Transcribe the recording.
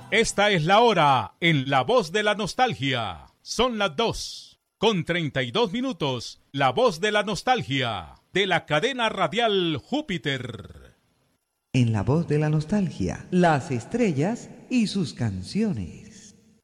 Esta es la hora en La Voz de la Nostalgia. Son las 2:32. La Voz de la Nostalgia, de la cadena radial Júpiter. En La Voz de la Nostalgia, las estrellas y sus canciones.